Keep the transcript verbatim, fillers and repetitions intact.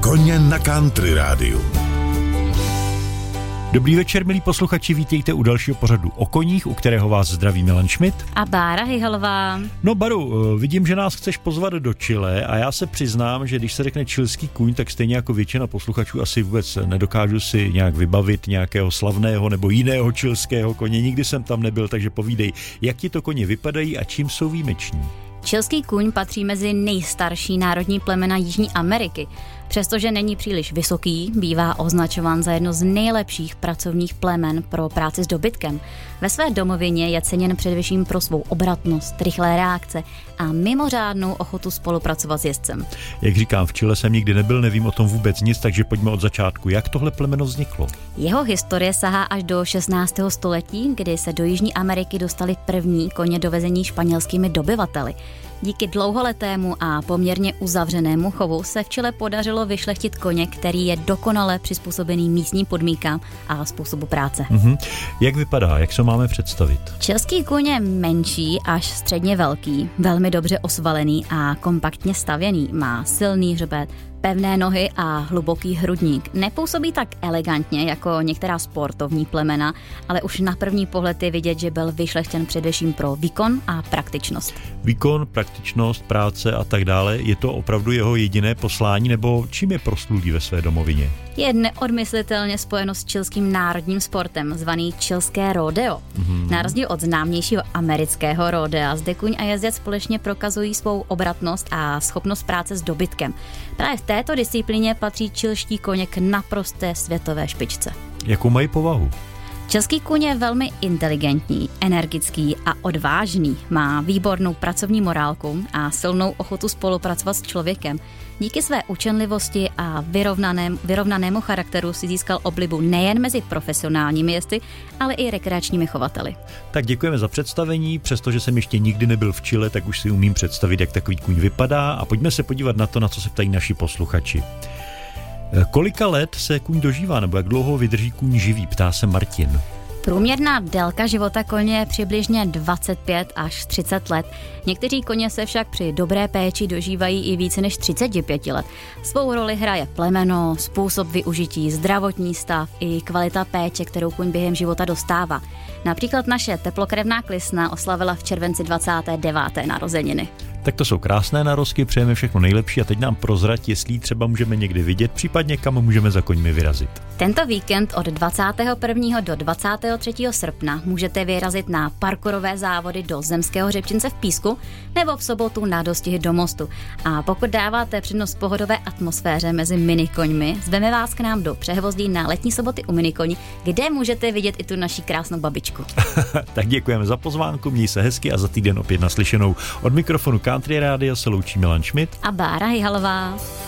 Koně na Country rádiu. Dobrý večer, milí posluchači, vítejte u dalšího pořadu o koních, u kterého vás zdraví Milan Schmidt. A Bára Hyhalová. No Baru, vidím, že nás chceš pozvat do Chile a já se přiznám, že když se řekne chilský kůň, tak stejně jako většina posluchačů asi vůbec nedokážu si nějak vybavit nějakého slavného nebo jiného chilského koně. Nikdy jsem tam nebyl, takže povídej, jak ti to koně vypadají a čím jsou výjimeční. Chilský kůň patří mezi nejstarší národní plemena Jižní Ameriky. Přestože není příliš vysoký, bývá označován za jedno z nejlepších pracovních plemen pro práci s dobytkem. Ve své domovině je ceněn především pro svou obratnost, rychlé reakce a mimořádnou ochotu spolupracovat s jezdcem. Jak říkám, v Chile jsem nikdy nebyl, nevím o tom vůbec nic, takže pojďme od začátku. Jak tohle plemeno vzniklo? Jeho historie sahá až do šestnáctého století, kdy se do Jižní Ameriky dostali první koně dovezení španělskými dobyvateli. Díky dlouholetému a poměrně uzavřenému chovu se v Chile podařilo vyšlechtit koně, který je dokonale přizpůsobený místním podmínkám a způsobu práce. Mm-hmm. Jak vypadá, jak se máme představit? Chilský kůň je menší až středně velký, velmi dobře osvalený a kompaktně stavěný, má silný hřbet, pevné nohy a hluboký hrudník. Nepůsobí tak elegantně jako některá sportovní plemena, ale už na první pohled je vidět, že byl vyšlechtěn především pro výkon a praktičnost. Výkon, praktičnost, práce a tak dále, je to opravdu jeho jediné poslání, nebo čím je proslulý ve své domovině? Je neodmyslitelně spojeno s chilským národním sportem, zvaný chilské rodeo. Mm-hmm. Na rozdíl od známějšího amerického rodea, zde kůň a jezdec společně prokazují svou obratnost a schopnost práce s dobytkem. Právě v této disciplíně patří chilští koně k naprosté světové špičce. Jakou mají povahu? Chilský kůň je velmi inteligentní, energický a odvážný. Má výbornou pracovní morálku a silnou ochotu spolupracovat s člověkem. Díky své učenlivosti a vyrovnaném, vyrovnanému charakteru si získal oblibu nejen mezi profesionálními jezdci, ale i rekreačními chovateli. Tak děkujeme za představení, přestože jsem ještě nikdy nebyl v Chile, tak už si umím představit, jak takový kůň vypadá a pojďme se podívat na to, na co se ptají naši posluchači. Kolika let se kůň dožívá, nebo jak dlouho vydrží kůň živý, ptá se Martin. Průměrná délka života koně je přibližně dvacet pět až třicet let. Někteří koně se však při dobré péči dožívají i více než třicet pět let. Svou roli hraje plemeno, způsob využití, zdravotní stav i kvalita péče, kterou kůň během života dostává. Například naše teplokrevná klisna oslavila v červenci dvacáté deváté narozeniny. Tak to jsou krásné narozky, přejeme všechno nejlepší a teď nám prozrať, jestli třeba můžeme někdy vidět, případně kam můžeme za koňmi vyrazit. Tento víkend od dvacátého prvního do dvacátého třetího srpna můžete vyrazit na parkourové závody do Zemského hřebčince v Písku nebo v sobotu na dostihy do Mostu. A pokud dáváte přednost pohodové atmosféře mezi minikoňmi, zveme vás k nám do Přehvozdí na letní soboty u minikoní, kde můžete vidět i tu naši krásnou babičku. Tak děkujeme za pozvánku, měj se hezky a za týden opět naslyšenou. Od mikrofonu Country Rádia se loučí Milan Schmidt a Bára Hyhalová.